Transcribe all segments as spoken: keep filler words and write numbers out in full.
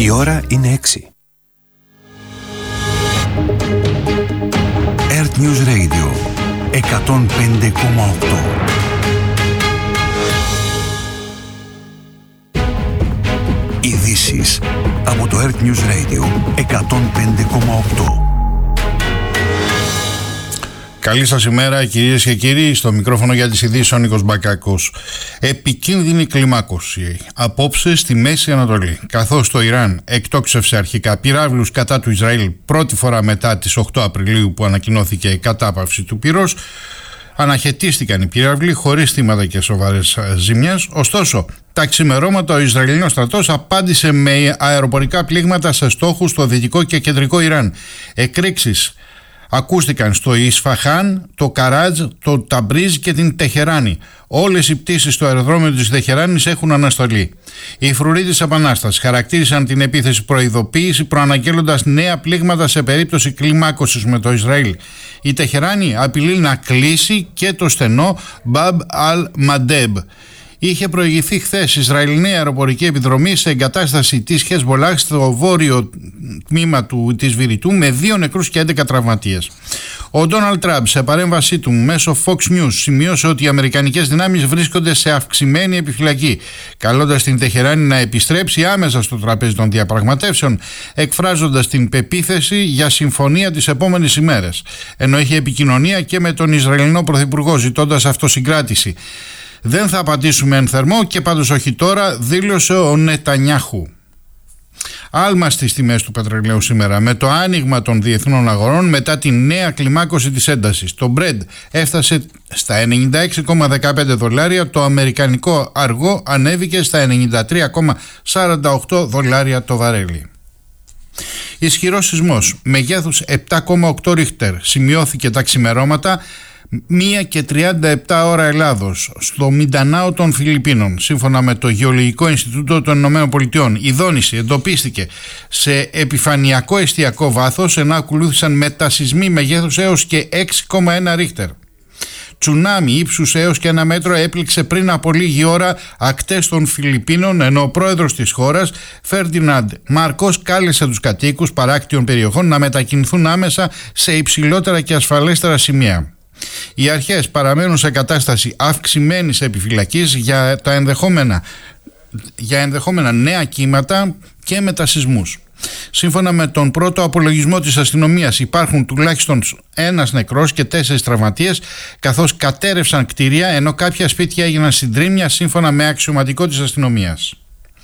Η ώρα είναι έξι. Earth News Radio εκατόν πέντε κόμμα οκτώ. Ειδήσεις από το Earth News Radio εκατόν πέντε κόμμα οκτώ. Καλή σας ημέρα κυρίες και κύριοι, στο μικρόφωνο για τις ειδήσεις ο Νίκος Μπακάκος. Επικίνδυνη κλιμάκωση απόψε στη Μέση Ανατολή, καθώς το Ιράν εκτόξευσε αρχικά πυράβλους κατά του Ισραήλ πρώτη φορά μετά τις οκτώ Απριλίου που ανακοινώθηκε η κατάπαυση του πυρός. Αναχαιτίστηκαν οι πυράβλοι χωρίς θύματα και σοβαρές ζημιές. Ωστόσο, τα ξημερώματα ο Ισραηλινός στρατός απάντησε με αεροπορικά πλήγματα σε στόχους στο δυτικό και κεντρικό Ιράν. Εκρήξεις ακούστηκαν στο Ισφαχάν, το Καράτζ, το Ταμπρίζ και την Τεχεράνη. Όλες οι πτήσεις στο αεροδρόμιο της Τεχεράνης έχουν αναστολή. Οι φρουροί της Επανάστασης χαρακτήρισαν την επίθεση προειδοποίηση, προαναγγέλλοντας νέα πλήγματα σε περίπτωση κλιμάκωσης με το Ισραήλ. Η Τεχεράνη απειλεί να κλείσει και το στενό Μπαμπ Αλ-Μαντέμπ. Είχε προηγηθεί χθες Ισραηλινή αεροπορική επιδρομή σε εγκατάσταση της Χεσμολάχ στο βόρειο τμήμα του, της Βηρητού με δύο νεκρούς και έντεκα τραυματίες. Ο Ντόναλντ Τραμπ σε παρέμβασή του μέσω Fox News σημείωσε ότι οι αμερικανικές δυνάμεις βρίσκονται σε αυξημένη επιφυλακή, καλώντας την Τεχεράνη να επιστρέψει άμεσα στο τραπέζι των διαπραγματεύσεων, εκφράζοντας την πεποίθηση για συμφωνία τις επόμενες ημέρες, ενώ είχε επικοινωνία και με τον Ισραηλινό Πρωθυπουργό ζητώντας αυτοσυγκράτηση. Δεν θα απαντήσουμε εν θερμό και πάντως όχι τώρα, δήλωσε ο Νετανιάχου. Άλμα στις τιμές του πετρελαίου σήμερα με το άνοιγμα των διεθνών αγορών μετά τη νέα κλιμάκωση της έντασης. Το Brent έφτασε στα ενενήντα έξι κόμμα δεκαπέντε δολάρια, το αμερικανικό αργό ανέβηκε στα ενενήντα τρία κόμμα σαράντα οκτώ δολάρια το βαρέλι. Ισχυρός σεισμός μεγέθους επτά κόμμα οκτώ ρίχτερ σημειώθηκε τα ξημερώματα μία και τριάντα επτά ώρα Ελλάδος στο Μιντανάο των Φιλιππίνων. Σύμφωνα με το Γεωλογικό Ινστιτούτο των Ηνωμένων Πολιτειών, η δόνηση εντοπίστηκε σε επιφανειακό εστιακό βάθος, ενώ ακολούθησαν μετασεισμοί μεγέθους έως και έξι κόμμα ένα ρίχτερ. Τσουνάμι ύψους έως και ένα μέτρο έπληξε πριν από λίγη ώρα ακτές των Φιλιππίνων, ενώ ο πρόεδρος της χώρας, Φερντινάντ Μάρκος, κάλεσε τους κατοίκους παράκτιων περιοχών να μετακινηθούν άμεσα σε υψηλότερα και ασφαλέστερα σημεία. Οι αρχές παραμένουν σε κατάσταση αυξημένης επιφυλακής για τα ενδεχόμενα, για ενδεχόμενα νέα κύματα και μετασεισμούς. Σύμφωνα με τον πρώτο απολογισμό της αστυνομίας, υπάρχουν τουλάχιστον ένας νεκρός και τέσσερις τραυματίες, καθώς κατέρευσαν κτίρια, ενώ κάποια σπίτια έγιναν συντρίμμια, σύμφωνα με αξιωματικό της αστυνομίας.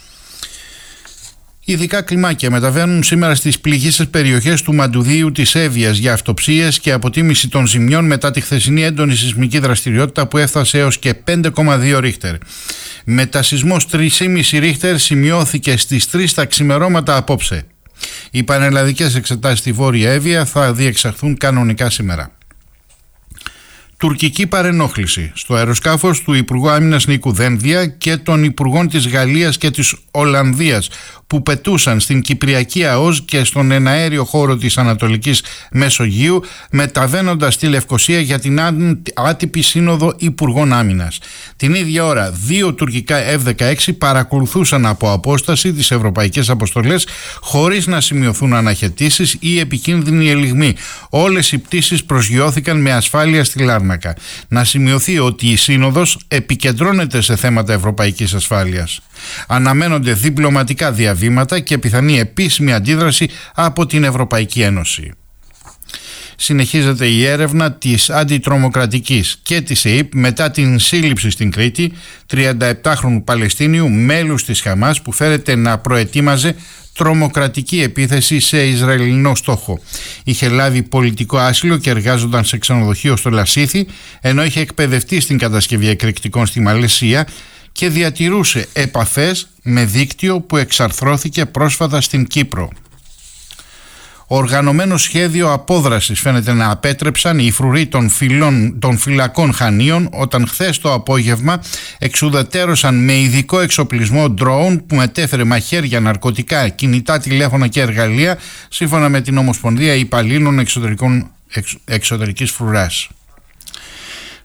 Ειδικά κλιμάκια μεταβαίνουν σήμερα στις πληγήσεις περιοχές του Μαντουδίου της Εύβοιας για αυτοψίες και αποτίμηση των ζημιών μετά τη χθεσινή έντονη σεισμική δραστηριότητα που έφτασε έως και πέντε κόμμα δύο ρίχτερ. Μετασεισμός τρία κόμμα πέντε ρίχτερ σημειώθηκε στις τρεις τα ξημερώματα απόψε. Οι πανελλαδικές εξετάσεις στη Βόρεια Εύβοια θα διεξαχθούν κανονικά σήμερα. Τουρκική παρενόχληση στο αεροσκάφος του Υπουργού Άμυνας Νίκου Δένδια και των Υπουργών της Γαλλίας και της Ολλανδίας που πετούσαν στην Κυπριακή ΑΟΣ και στον εναέριο χώρο της Ανατολικής Μεσογείου, μεταβαίνοντας στη Λευκοσία για την άτυπη σύνοδο Υπουργών Άμυνας. Την ίδια ώρα δύο τουρκικά εφ δεκαέξι παρακολουθούσαν από απόσταση τις ευρωπαϊκές αποστολές χωρίς να σημειωθούν αναχαιτήσεις ή επικίνδυνοι ελιγμοί. Όλες οι πτήσεις προσγειώθηκαν με ασφάλεια στη Λάρνακα. Να σημειωθεί ότι η σύνοδος επικεντρώνεται σε θέματα ευρωπαϊκής ασφάλειας. Αναμένονται διπλωματικά διαβήματα και πιθανή επίσημη αντίδραση από την Ευρωπαϊκή Ένωση. Συνεχίζεται η έρευνα της αντιτρομοκρατικής και της ΕΥΠ μετά την σύλληψη στην Κρήτη τριανταεπτάχρονου Παλαιστίνιου μέλους της Χαμάς που φέρεται να προετοίμαζε τρομοκρατική επίθεση σε Ισραηλινό στόχο. Είχε λάβει πολιτικό άσυλο και εργάζονταν σε ξενοδοχείο στο Λασίθι, ενώ είχε εκπαιδευτεί στην κατασκευή εκρηκτικών στη Μαλαισία και διατηρούσε επαφές με δίκτυο που εξαρθρώθηκε πρόσφατα στην Κύπρο. Οργανωμένο σχέδιο απόδρασης φαίνεται να απέτρεψαν οι φρουροί των, φυλών, των φυλακών Χανίων όταν χθες το απόγευμα εξουδετερώσαν με ειδικό εξοπλισμό ντρόουν που μετέφερε μαχαίρια, ναρκωτικά, κινητά τηλέφωνα και εργαλεία, σύμφωνα με την Ομοσπονδία Υπαλλήλων Εξωτερικών, εξ, Εξωτερικής Φρουράς.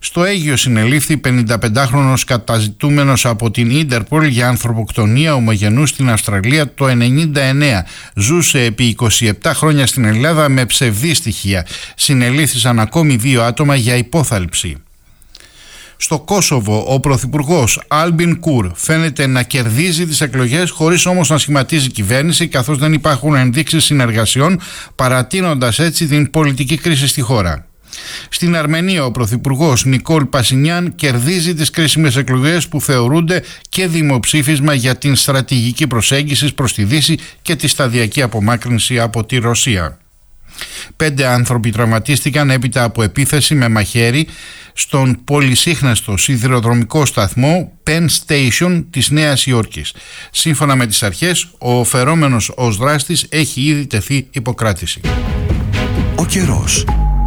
Στο Αίγυο συνελήφθη πενηνταπεντάχρονος καταζητούμενος από την Ίντερπολ για ανθρωποκτονία ομογενού στην Αυστραλία το ενενήντα εννέα. Ζούσε επί είκοσι επτά χρόνια στην Ελλάδα με ψευδή στοιχεία. Συνελήφθησαν ακόμη δύο άτομα για υπόθαλψη. Στο Κόσοβο, ο πρωθυπουργός Άλμπιν Κουρ φαίνεται να κερδίζει τις εκλογές χωρίς όμως να σχηματίζει κυβέρνηση, καθώς δεν υπάρχουν ενδείξεις συνεργασιών, παρατείνοντας έτσι την πολιτική κρίση στη χώρα. Στην Αρμενία, ο πρωθυπουργός Νικόλ Πασινιάν κερδίζει τις κρίσιμες εκλογές που θεωρούνται και δημοψήφισμα για την στρατηγική προσέγγιση προς τη Δύση και τη σταδιακή απομάκρυνση από τη Ρωσία. Πέντε άνθρωποι τραυματίστηκαν έπειτα από επίθεση με μαχαίρι στον πολυσύχναστο σιδηροδρομικό σταθμό Penn Station της Νέας Υόρκης. Σύμφωνα με τις αρχές, ο φερόμενος ως δράστης έχει ήδη τεθεί υποκράτηση. Ο καιρός.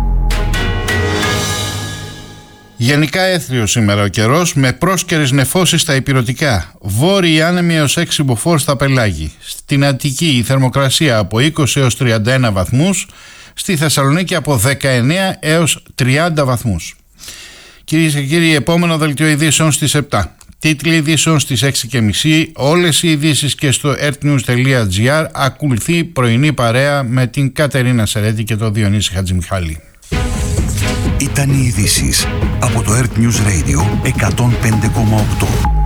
Γενικά έθριος σήμερα ο καιρός, με πρόσκαιρες νεφώσεις στα ηπειρωτικά. Βόρειοι άνεμοι έως έξι μποφόρ στα πελάγη. Στην Αττική η θερμοκρασία από είκοσι έως τριάντα ένα βαθμούς. Στη Θεσσαλονίκη από δεκαεννέα έως τριάντα βαθμούς. Κυρίες και κύριοι, επόμενο δελτίο ειδήσεων στις επτά. Τίτλοι ειδήσεων στις έξι και μισή. Όλες οι ειδήσεις και στο ertnews τελεία gr. Ακολουθεί πρωινή παρέα με την Κατερίνα Σερέτη και τον Διονύση Χατζημιχάλη. Ήταν οι ειδήσεις από το Earth News Radio εκατόν πέντε κόμμα οκτώ.